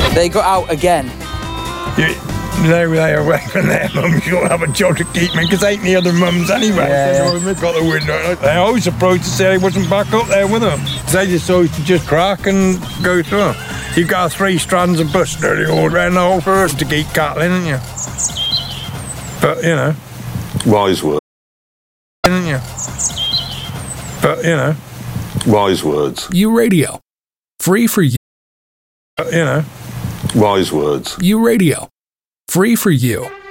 They got out again. They were away from their mums. You'll have a job to keep me because ain't the other mums anyway. They've got the window. They're always surprised to say he wasn't back up there with them. They just always just crack and go through. You've got 3 strands of bus nearly all around the whole forest to keep cattle in, haven't you? But, you know. Wise words. Haven't you? But, you know. Wise words. U Radio. Free for you. But, you know. Wise words. U Radio. Free for you.